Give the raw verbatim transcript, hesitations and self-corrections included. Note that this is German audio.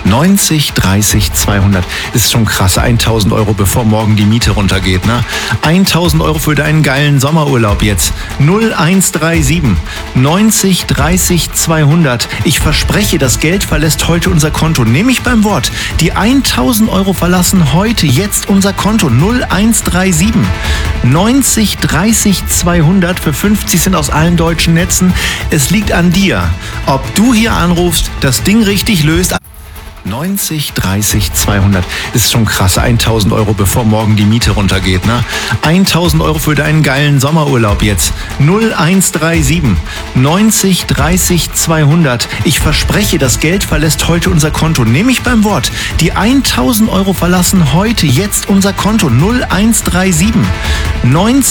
neunzig, dreißig, zweihundert. Ist schon krass. tausend Euro, bevor morgen die Miete runtergeht, ne? tausend Euro für deinen geilen Sommerurlaub jetzt. null eins drei sieben neunzig, dreißig, zweihundert. Ich verspreche, das Geld verlässt heute unser Konto. Nehme ich beim Wort. Die tausend Euro verlassen heute jetzt unser Konto. null eins drei sieben neunzig, dreißig, zweihundert für fünfzig Cent aus allen deutschen Netzen. Es liegt an dir, ob du hier anrufst, das Ding richtig löst. neunzig, dreißig, zweihundert. Ist schon krass. tausend Euro, bevor morgen die Miete runtergeht, ne? tausend Euro für deinen geilen Sommerurlaub jetzt. null eins drei sieben neunzig, dreißig, zweihundert. Ich verspreche, das Geld verlässt heute unser Konto. Nehme ich beim Wort. Die tausend Euro verlassen heute jetzt unser Konto. null eins drei sieben neunzig